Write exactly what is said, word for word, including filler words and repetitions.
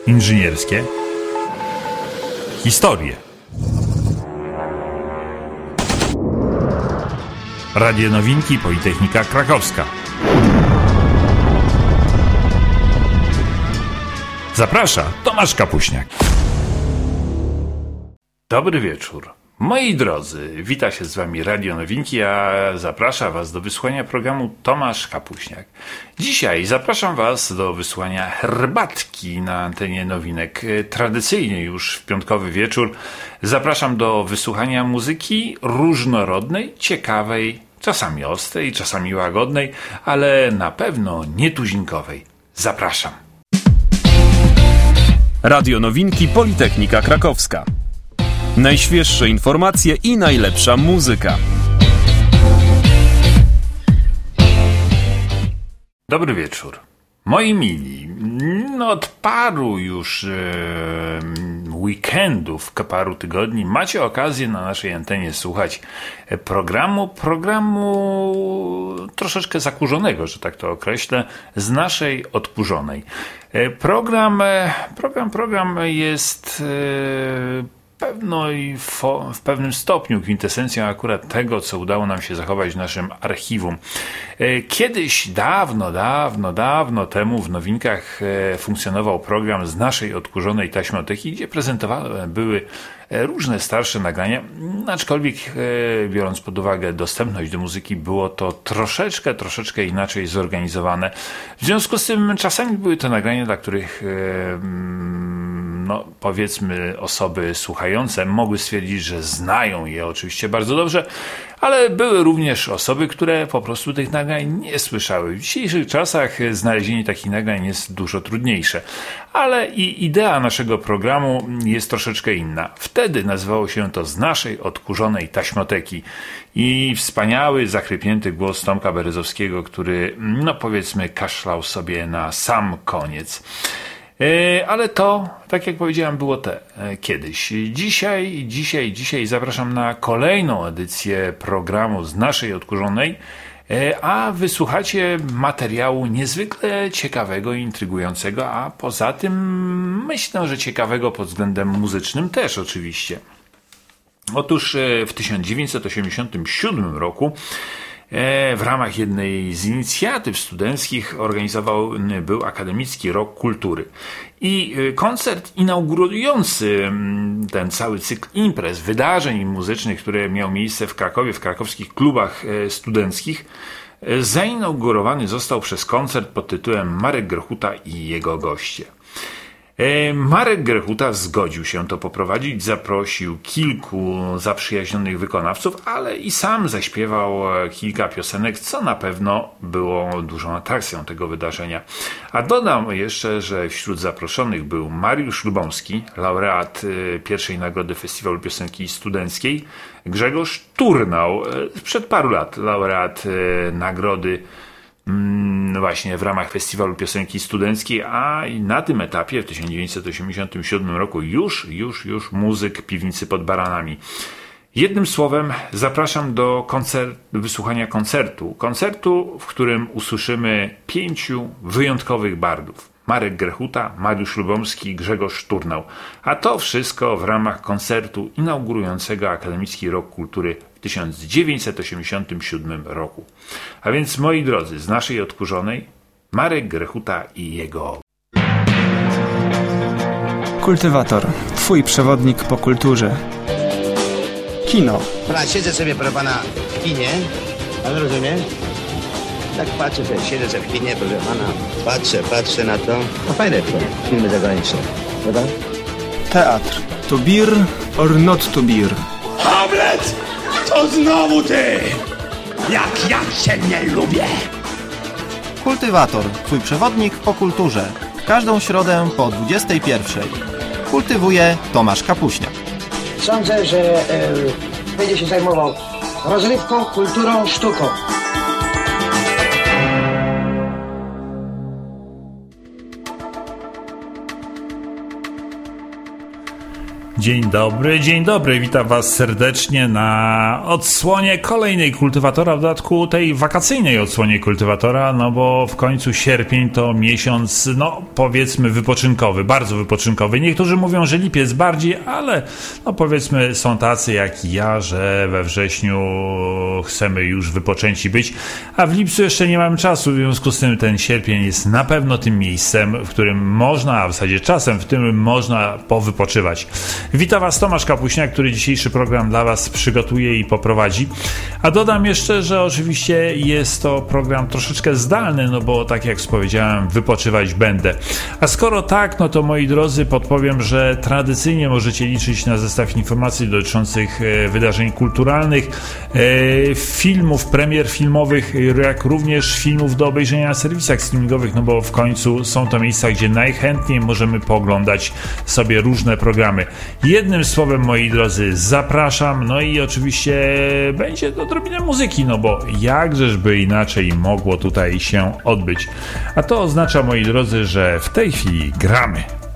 inżynierskie, historie. Radio Nowinki Politechnika Krakowska. Zaprasza Tomasz Kapuśniak. Dobry wieczór. Moi drodzy, wita się z wami Radio Nowinki, a zaprasza was do wysłuchania programu Tomasz Kapuśniak. Dzisiaj zapraszam was do wysłuchania herbatki na antenie Nowinek. Tradycyjnie już w piątkowy wieczór zapraszam do wysłuchania muzyki różnorodnej, ciekawej, czasami ostrej, czasami łagodnej, ale na pewno nietuzinkowej. Zapraszam. Radio Nowinki Politechnika Krakowska. Najświeższe informacje i najlepsza muzyka. Dobry wieczór. Moi mili, no od paru już e, weekendów, paru tygodni macie okazję na naszej antenie słuchać programu, programu troszeczkę zakurzonego, że tak to określę, z naszej odkurzonej. Program, program, program jest e, Pewno i fo, w pewnym stopniu kwintesencją akurat tego, co udało nam się zachować w naszym archiwum. Kiedyś, dawno, dawno, dawno temu w Nowinkach funkcjonował program z naszej odkurzonej taśmoteki, gdzie prezentowane były różne starsze nagrania, aczkolwiek biorąc pod uwagę dostępność do muzyki, było to troszeczkę, troszeczkę inaczej zorganizowane. W związku z tym czasami były to nagrania, dla których no, powiedzmy osoby słuchające mogły stwierdzić, że znają je oczywiście bardzo dobrze, ale były również osoby, które po prostu tych nagrań nie słyszały. W dzisiejszych czasach znalezienie takich nagrań jest dużo trudniejsze, ale i idea naszego programu jest troszeczkę inna. Wtedy nazywało się to z naszej odkurzonej taśmoteki i wspaniały, zachrypnięty głos Tomka Berezowskiego, który, no powiedzmy, kaszlał sobie na sam koniec. Ale to, tak jak powiedziałem, było te kiedyś. Dzisiaj, dzisiaj, dzisiaj zapraszam na kolejną edycję programu z naszej odkurzonej, a wysłuchacie materiału niezwykle ciekawego i intrygującego, a poza tym myślę, że ciekawego pod względem muzycznym też oczywiście. Otóż w tysiąc dziewięćset osiemdziesiątym siódmym roku w ramach jednej z inicjatyw studenckich organizowany był Akademicki Rok Kultury. I koncert inaugurujący ten cały cykl imprez, wydarzeń muzycznych, które miał miejsce w Krakowie, w krakowskich klubach studenckich, zainaugurowany został przez koncert pod tytułem Marek Grechuta i jego goście. Marek Grechuta zgodził się to poprowadzić, zaprosił kilku zaprzyjaźnionych wykonawców, ale i sam zaśpiewał kilka piosenek, co na pewno było dużą atrakcją tego wydarzenia. A dodam jeszcze, że wśród zaproszonych był Mariusz Lubomski, laureat pierwszej nagrody Festiwalu Piosenki Studenckiej, Grzegorz Turnał, sprzed paru lat laureat nagrody właśnie w ramach Festiwalu Piosenki Studenckiej, a na tym etapie w tysiąc dziewięćset osiemdziesiątym siódmym roku już, już, już muzyk Piwnicy pod Baranami. Jednym słowem zapraszam do koncert, wysłuchania koncertu. Koncertu, w którym usłyszymy pięciu wyjątkowych bardów. Marek Grechuta, Mariusz Lubomski, Grzegorz Turnał. A to wszystko w ramach koncertu inaugurującego Akademicki Rok Kultury w tysiąc dziewięćset osiemdziesiątym siódmym roku. A więc, moi drodzy, z naszej odkurzonej Marek Grechuta i jego... Kultywator. Twój przewodnik po kulturze. Kino. Pana, siedzę sobie, proszę pana, w kinie. Pan rozumie? Tak patrzę sobie, siedzę sobie w kinie, proszę pana. Patrzę, patrzę na to. No fajne to, filmy zagraniczne, prawda? Teatr. To beer or not to beer? Hamlet! To znowu ty! Jak ja cię nie lubię! Kultywator. Twój przewodnik po kulturze. W każdą środę po dwudziestej pierwszej. Kultywuje Tomasz Kapuśniak. Sądzę, że e, będzie się zajmował rozrywką, kulturą, sztuką. Dzień dobry, dzień dobry, witam Was serdecznie na odsłonie kolejnej Kultywatora, w dodatku tej wakacyjnej odsłonie Kultywatora, no bo w końcu sierpień to miesiąc, no powiedzmy wypoczynkowy, bardzo wypoczynkowy. Niektórzy mówią, że lipiec bardziej, ale no powiedzmy są tacy jak ja, że we wrześniu chcemy już wypoczęci być, a w lipcu jeszcze nie mamy czasu, w związku z tym ten sierpień jest na pewno tym miejscem, w którym można, a w zasadzie czasem, w którym można powypoczywać. Witam Was Tomasz Kapuśniak, który dzisiejszy program dla Was przygotuje i poprowadzi. A dodam jeszcze, że oczywiście jest to program troszeczkę zdalny, no bo tak jak powiedziałem, wypoczywać będę. A skoro tak, no to moi drodzy, podpowiem, że tradycyjnie możecie liczyć na zestaw informacji dotyczących wydarzeń kulturalnych, filmów, premier filmowych, jak również filmów do obejrzenia na serwisach streamingowych, no bo w końcu są to miejsca, gdzie najchętniej możemy pooglądać sobie różne programy. Jednym słowem, moi drodzy, zapraszam, no i oczywiście będzie odrobinę muzyki, no bo jakżeżby inaczej mogło tutaj się odbyć. A to oznacza, moi drodzy, że w tej chwili gramy.